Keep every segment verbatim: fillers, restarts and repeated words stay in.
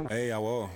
Hey, a huevo.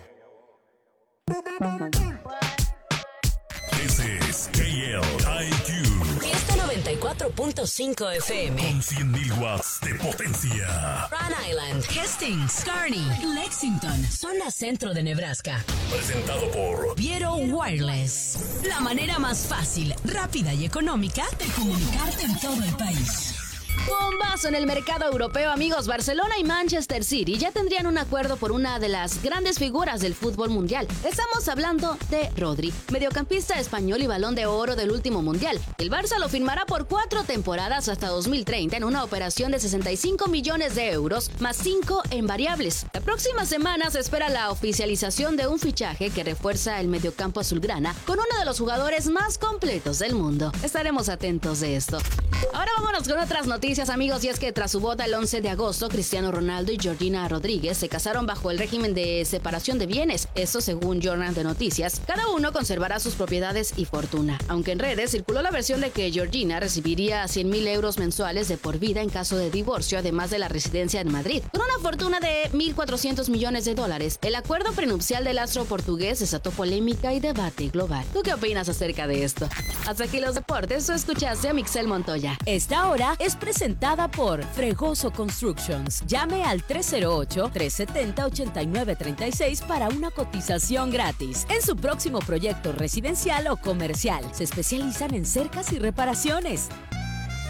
This is K L I Q. Fiesta noventa y cuatro punto cinco F M. Con cien mil watts de potencia. Rhode Island, Hastings, Kearney, Lexington, zona centro de Nebraska. Presentado por Viero Wireless. La manera más fácil, rápida y económica de comunicarte en todo el país. Bombazo en el mercado europeo, amigos. Barcelona y Manchester City ya tendrían un acuerdo por una de las grandes figuras del fútbol mundial. Estamos hablando de Rodri, mediocampista español y balón de oro del último mundial. El Barça lo firmará por cuatro temporadas hasta dos mil treinta en una operación de sesenta y cinco millones de euros más cinco en variables. La próxima semana se espera la oficialización de un fichaje que refuerza el mediocampo azulgrana con uno de los jugadores más completos del mundo. Estaremos atentos de esto. Ahora vámonos con otras noticias, amigos, y es que tras su boda el once de agosto, Cristiano Ronaldo y Georgina Rodríguez se casaron bajo el régimen de separación de bienes. Esto según Journal de Noticias. Cada uno conservará sus propiedades y fortuna, aunque en redes circuló la versión de que Georgina recibiría cien mil euros mensuales de por vida en caso de divorcio, además de la residencia en Madrid, con una fortuna de mil cuatrocientos millones de dólares. El acuerdo prenupcial del astro portugués desató polémica y debate global. ¿Tú qué opinas acerca de esto? Hasta aquí los deportes. Tú escuchaste a Mixel Montoya. Esta hora es presentada por Fregoso Constructions. Llame al tres cero ocho, tres siete cero, ocho nueve tres seis para una cotización gratis en su próximo proyecto residencial o comercial. Se especializan en cercas y reparaciones.